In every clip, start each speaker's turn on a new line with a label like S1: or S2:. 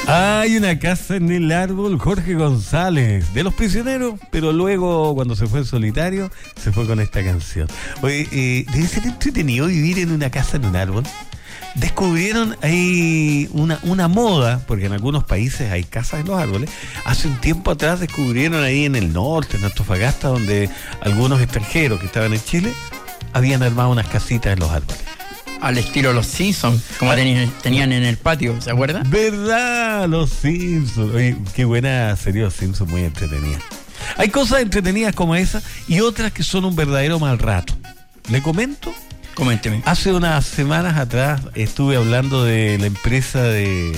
S1: Hay una casa en el árbol, Jorge González, de Los Prisioneros, pero luego, cuando se fue en solitario, se fue con esta canción. Oye, debe ser entretenido vivir en una casa en un árbol. Descubrieron ahí una moda, porque en algunos países hay casas en los árboles. Hace un tiempo atrás descubrieron ahí en el norte, en Antofagasta, donde algunos extranjeros que estaban en Chile habían armado unas casitas en los árboles.
S2: Al estilo Los Simpsons, como tenían en el patio, ¿se acuerdan?
S1: ¿Verdad? Los Simpsons. Oye, qué buena serie Los Simpsons, muy entretenida. Hay cosas entretenidas como esa y otras que son un verdadero mal rato. ¿Le comento?
S2: Coménteme.
S1: Hace unas semanas atrás estuve hablando de la empresa de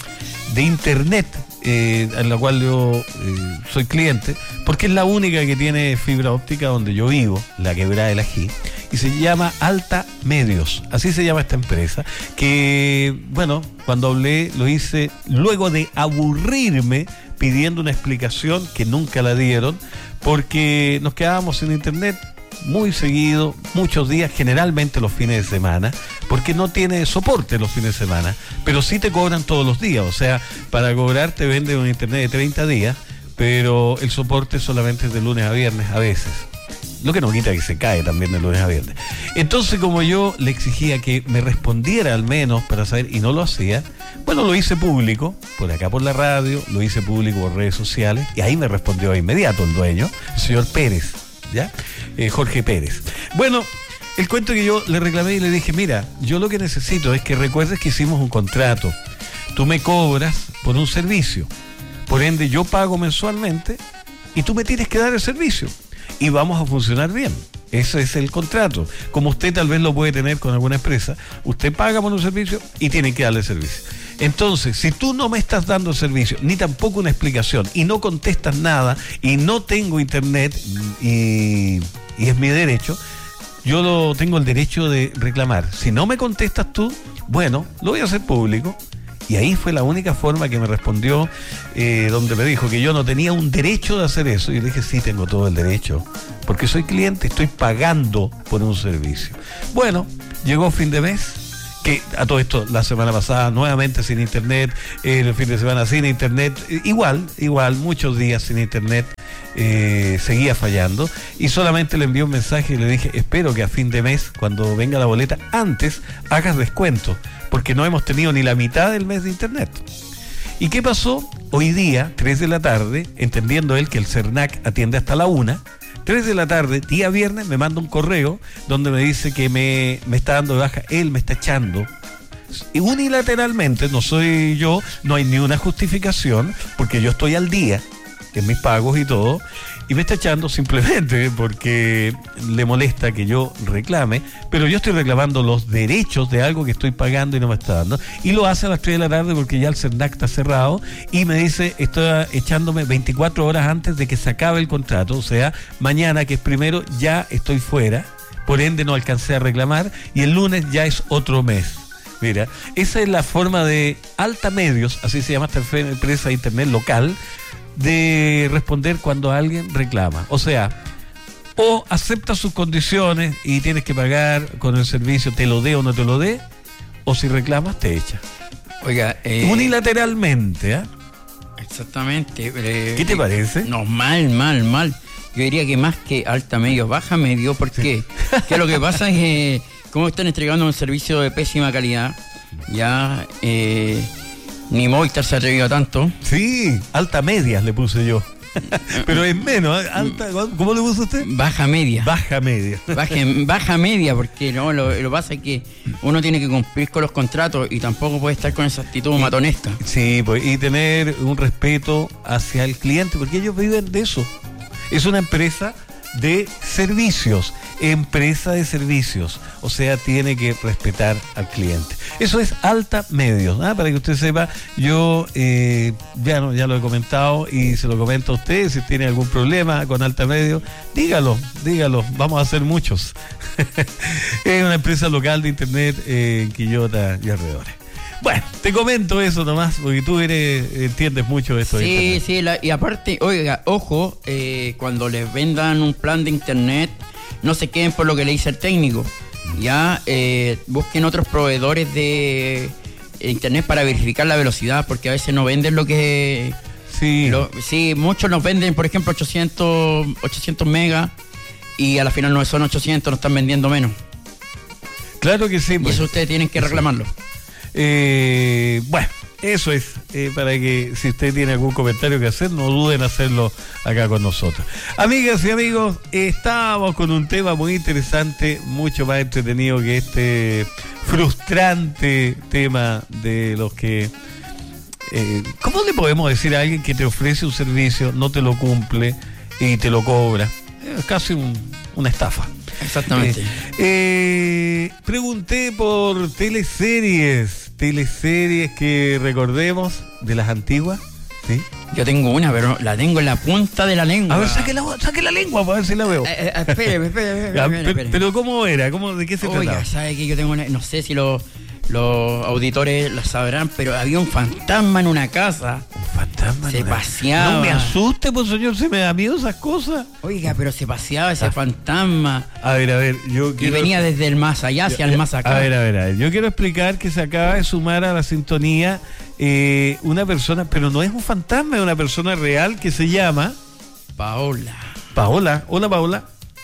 S1: internet en la cual yo soy cliente, porque es la única que tiene fibra óptica donde yo vivo, la Quebrada del Ají, y se llama Alta Medios, así se llama esta empresa, que, bueno, cuando hablé lo hice luego de aburrirme pidiendo una explicación que nunca la dieron, porque nos quedábamos sin internet muy seguido, muchos días, generalmente los fines de semana, porque no tiene soporte los fines de semana, pero sí te cobran todos los días. O sea, para cobrar te venden un internet de 30 días, pero el soporte solamente es de lunes a viernes a veces, lo que no quita que se cae también de lunes a viernes. Entonces, como yo le exigía que me respondiera al menos para saber, y no lo hacía, bueno, lo hice público, por acá por la radio, lo hice público por redes sociales, y ahí me respondió de inmediato el dueño, el señor Pérez, ¿ya? Jorge Pérez. Bueno, el cuento que yo le reclamé y le dije, mira, yo lo que necesito es que recuerdes que hicimos un contrato. Tú me cobras por un servicio. Por ende, yo pago mensualmente y tú me tienes que dar el servicio. Y vamos a funcionar bien. Ese es el contrato. Como usted tal vez lo puede tener con alguna empresa, usted paga por un servicio y tiene que darle el servicio. Entonces, si tú no me estás dando el servicio, ni tampoco una explicación, y no contestas nada, y no tengo internet, y es mi derecho, yo tengo el derecho de reclamar. Si no me contestas tú, bueno, lo voy a hacer público. Y ahí fue la única forma que me respondió, donde me dijo que yo no tenía un derecho de hacer eso. Y le dije, sí, tengo todo el derecho, porque soy cliente, estoy pagando por un servicio. Bueno, llegó fin de mes, que a todo esto la semana pasada nuevamente sin internet, el fin de semana sin internet, igual, muchos días sin internet, seguía fallando, y solamente le envié un mensaje y le dije, espero que a fin de mes, cuando venga la boleta, antes hagas descuento, porque no hemos tenido ni la mitad del mes de internet. ¿Y qué pasó? Hoy día, 3 de la tarde, entendiendo él que el CERNAC atiende hasta la 1, 3 de la tarde, día viernes, me manda un correo donde me dice que me está dando de baja, él me está echando unilateralmente, no soy yo, no hay ni una justificación, porque yo estoy al día en mis pagos y todo, y me está echando simplemente porque le molesta que yo reclame, pero yo estoy reclamando los derechos de algo que estoy pagando y no me está dando, y lo hace a las 3 de la tarde porque ya el CERNAC está cerrado, y me dice, estoy echándome 24 horas antes de que se acabe el contrato, o sea, mañana, que es primero, ya estoy fuera, por ende no alcancé a reclamar, y el lunes ya es otro mes. Mira, esa es la forma de Alta Medios, así se llama esta empresa de internet local, de responder cuando alguien reclama. O sea, o acepta sus condiciones y tienes que pagar con el servicio, te lo dé o no te lo dé, o si reclamas te echa.
S2: Oiga,
S1: unilateralmente, ¿eh?
S2: Exactamente.
S1: ¿Qué te parece?
S2: No, mal. Yo diría que más que Alta Medio, Baja Medio, porque sí. Que lo que pasa es que como están entregando un servicio de pésima calidad, ya ni Movistar se ha atrevido a tanto.
S1: Sí, Alta Medias le puse yo. Pero es menos, alta, ¿cómo le puso usted?
S2: Baja media.
S1: Baja media.
S2: Baja media, porque no, lo pasa es que uno tiene que cumplir con los contratos y tampoco puede estar con esa actitud matonesta. Sí,
S1: pues, y tener un respeto hacia el cliente, porque ellos viven de eso. Es una empresa de servicios, o sea, tiene que respetar al cliente. Eso es Alta Medios, ¿ah? Para que usted sepa, yo ya lo he comentado y se lo comento a usted. Si tiene algún problema con Alta Medios, dígalo, vamos a hacer muchos. Es una empresa local de internet en Quillota y alrededores. Bueno, te comento eso nomás, porque tú entiendes mucho de esto.
S2: Sí, y aparte, oiga, ojo, cuando les vendan un plan de internet, no se queden por lo que le dice el técnico. Ya busquen otros proveedores de internet para verificar la velocidad, porque a veces no venden lo que...
S1: Sí.
S2: Sí, muchos nos venden, por ejemplo, 800 megas y a la final no son 800, nos están vendiendo menos.
S1: Claro que sí.
S2: Y eso ustedes tienen que reclamarlo.
S1: Bueno, eso es, para que si usted tiene algún comentario que hacer, no duden en hacerlo acá con nosotros. Amigas y amigos, estábamos con un tema muy interesante, mucho más entretenido que este frustrante tema de los que... ¿cómo le podemos decir a alguien que te ofrece un servicio, no te lo cumple y te lo cobra? Es casi una estafa.
S2: Exactamente.
S1: Pregunté por teleseries que recordemos de las antiguas. ¿Sí?
S2: Yo tengo una, pero la tengo en la punta de la lengua.
S1: A ver, saque la lengua para ver si la veo.
S2: Espere.
S1: Pero ¿cómo era? ¿De qué se trataba?
S2: Oiga, ¿sabe que yo tengo una? No sé si los auditores la sabrán, pero había un fantasma en una casa.
S1: ¿Un fantasma?
S2: Se paseaba.
S1: No me asuste, pues señor, se me da miedo esas cosas.
S2: Oiga, pero se paseaba ese fantasma.
S1: A ver, yo quiero...
S2: Y venía desde el más allá hacia el más acá.
S1: A ver, yo quiero explicar que se acaba de sumar a la sintonía una persona, pero no es un fantasma, es una persona real que se llama...
S2: Paola.
S1: Hola, Paola.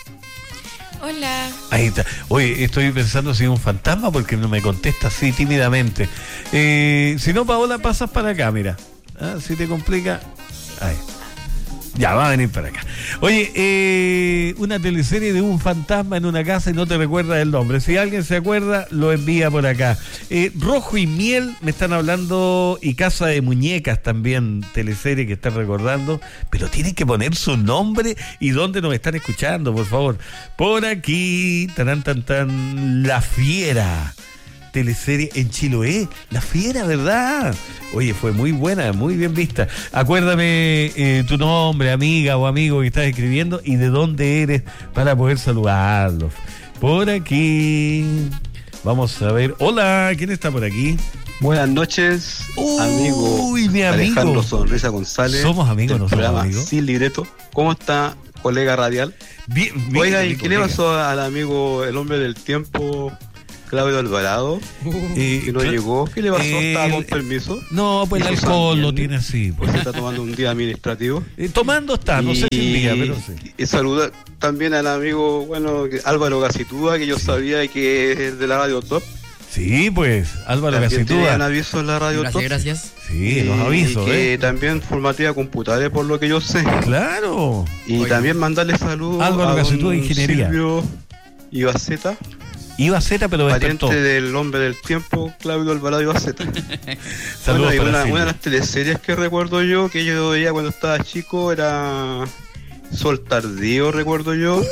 S3: Hola.
S1: Ahí está. Oye, estoy pensando si es un fantasma porque no me contesta así tímidamente. Si no, Paola, pasas para acá, mira. Si te complica. Ahí. Ya, va a venir para acá. Oye, una teleserie de un fantasma en una casa y no te recuerdas el nombre. Si alguien se acuerda, lo envía por acá. Rojo y Miel, me están hablando, y Casa de Muñecas también, teleserie que están recordando, pero tienen que poner su nombre y dónde nos están escuchando, por favor. Por aquí, tan, La Fiera. Teleserie en Chiloé, La Fiera, ¿verdad? Oye, fue muy buena, muy bien vista. Acuérdame tu nombre, amiga o amigo que estás escribiendo y de dónde eres para poder saludarlos. Por aquí, vamos a ver. Hola, ¿quién está por aquí?
S4: Buenas noches, amigo.
S1: Uy, mi amigo
S4: Alejandro Sonrisa González.
S1: Somos amigos,
S4: del
S1: nosotros,
S4: programa
S1: amigos.
S4: Sin Libreto. ¿Cómo está, colega radial?
S1: Bien,
S4: Oiga, ¿y qué le pasó al amigo, el hombre del tiempo, Claudio Alvarado? Que no llegó. ¿Qué le pasó? ¿Estaba con permiso?
S1: No, pues el alcohol lo tiene así. Pues.
S4: Se está tomando un día administrativo.
S1: Tomando está, no sé si un día, pero sí.
S4: Y saluda también al amigo, Álvaro Gacitúa, que yo sabía que es de la Radio Top.
S1: Sí, pues, Álvaro Gacitúa.
S4: También avisos en la Radio Top.
S2: Gracias.
S1: Sí, los avisos,
S4: que también formatea computares, por lo que yo sé.
S1: Claro.
S4: Y también mandarle saludos
S1: Álvaro
S4: a
S1: Gacitúa, ingeniería.
S4: Silvio Ibaceta,
S1: pero despertó.
S4: pariente del hombre del tiempo, Claudio Alvarado Ibaceta.
S1: Saludos
S4: Bueno,
S1: para
S4: una de
S1: Silvio.
S4: las teleseries que recuerdo yo, que yo veía cuando estaba chico, era Sol Tardío, recuerdo yo.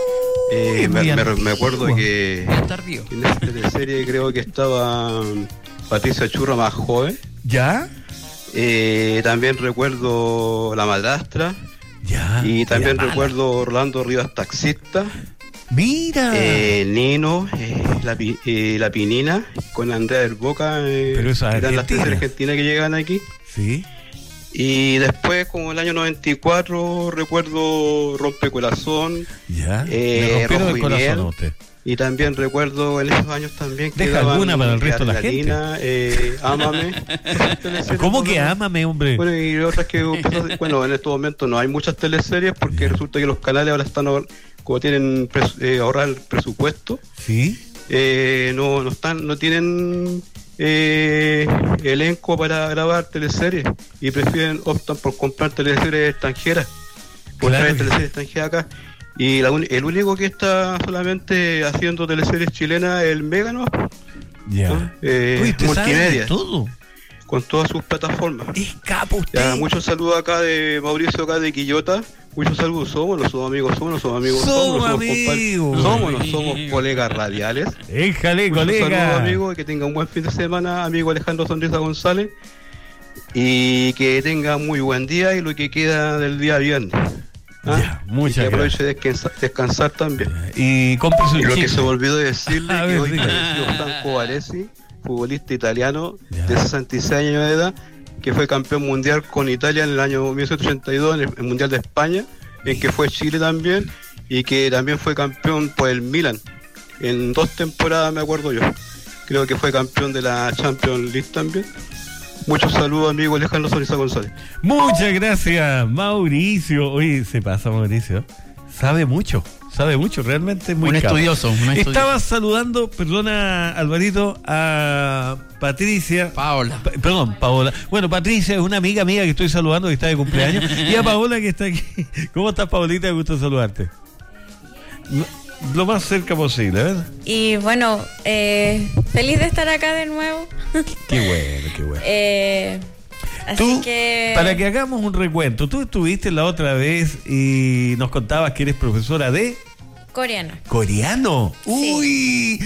S4: Me acuerdo que
S2: Tardío.
S4: en esa teleserie creo que estaba Patricia Churra más joven.
S1: ¿Ya?
S4: También recuerdo La Madrastra.
S1: Ya.
S4: Y también
S1: Mala.
S4: recuerdo Orlando Rivas Taxista.
S1: Mira.
S4: Nino, la Pinina, con Andrea del Boca.
S1: Pero esa es
S4: eran las
S1: argentina.
S4: tres argentinas que llegan aquí.
S1: Sí.
S4: Y después, como el año 94, recuerdo Rompecorazón.
S1: Ya. Le rompieron
S4: Rojo
S1: el
S4: y
S1: corazón
S4: Miel.
S1: a usted.
S4: Y también recuerdo en esos años también que
S1: Deja
S4: daban
S1: alguna para el resto de la
S4: Adrenalina, Ámame.
S1: ¿Cómo que ámame, hombre?
S4: Bueno, y otras que en estos momentos no hay muchas teleseries porque resulta que los canales ahora están, como tienen ahorrar el presupuesto,
S1: Sí.
S4: no tienen elenco para grabar teleseries y optan por comprar teleseries extranjeras, por
S1: Claro
S4: traer
S1: que
S4: teleseries extranjeras acá. Y el único que está solamente haciendo teleseries chilenas es el Megano,
S1: Ya. Uy, usted sabe de
S4: multimedia,
S1: todo.
S4: con todas sus plataformas.
S1: Es capo usted.
S4: Ya, muchos saludos acá de Mauricio, acá de Quillota. Muchos saludos. Somos amigos,
S1: Somos
S4: compadres.
S1: amigos.
S4: Somos colegas radiales.
S1: Éjale,
S4: Muchos saludos,
S1: colega.
S4: amigo, y que tenga un buen fin de semana, amigo Alejandro Sonrisa González. Y que tenga muy buen día y lo que queda del día viernes.
S1: Ya,
S4: Y
S1: muchas
S4: que aproveche
S1: gracias.
S4: de descansar también.
S1: Y compre su
S4: Y lo que
S1: chicle.
S4: se me olvidó decirle,
S1: A
S4: que
S1: ver,
S4: hoy
S1: diga.
S4: falleció Franco Baresi, futbolista italiano
S1: Ya.
S4: de 66 años de edad, que fue campeón mundial con Italia en el año 1982 en el Mundial de España, en que fue Chile también, y que también fue campeón por el Milan en 2 temporadas, me acuerdo yo. creo que fue campeón de la Champions League también. Muchos saludos, amigo Alejandro Solís González.
S1: Muchas gracias, Mauricio. Oye, se pasa, Mauricio. Sabe mucho, realmente muy
S2: un
S1: capo.
S2: estudioso.
S1: Estaba saludando, perdona, Alvarito, a Patricia.
S2: Paola.
S1: Paola. Bueno, Patricia es una amiga mía que estoy saludando, que está de cumpleaños. Y a Paola, que está aquí. ¿Cómo estás, Paolita? Me gusta saludarte. Lo más cerca posible, ¿verdad?
S3: Y bueno, feliz de estar acá de nuevo.
S1: Qué bueno.
S3: Así
S1: Tú,
S3: que...
S1: para que hagamos un recuento, tú estuviste la otra vez y nos contabas que eres profesora de...
S3: Coreano.
S1: ¿Coreano?
S3: Sí.
S1: ¡Uy!